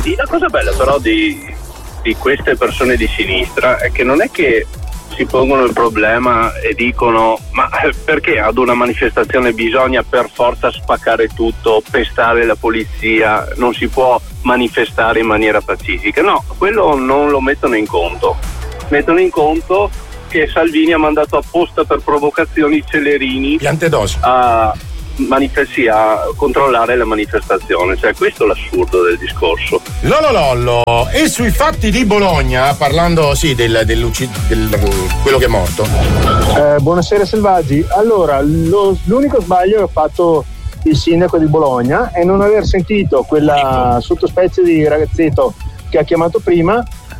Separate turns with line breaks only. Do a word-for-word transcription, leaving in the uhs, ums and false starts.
vedi, la cosa bella però di, di queste persone di sinistra è che non è che si pongono il problema e dicono ma perché ad una manifestazione bisogna per forza spaccare tutto, pestare la polizia, non si può manifestare in maniera pacifica. No, quello non lo mettono in conto. Mettono in conto che Salvini ha mandato apposta per provocazioni Celerini a, manifesti- a controllare la manifestazione. Cioè, questo è l'assurdo del discorso.
Lollo Lollo, e sui fatti di Bologna, parlando sì del, del, del quello che è morto.
Eh, buonasera Selvaggi. Allora, lo, l'unico sbaglio che ha fatto il sindaco di Bologna è non aver sentito quella sottospecie di ragazzetto che ha chiamato prima